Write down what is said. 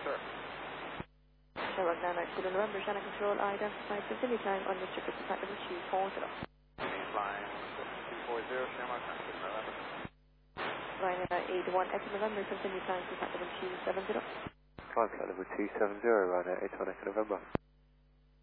sir. Sherlock 992 November, Channel Control, identified continue climb unrestricted to flight level 240. Line 240, Shamrock 992 November. Ryanair 81 Echo November, continue climb to flight level 270. Climb flight level 270, Ryanair 81 Echo November.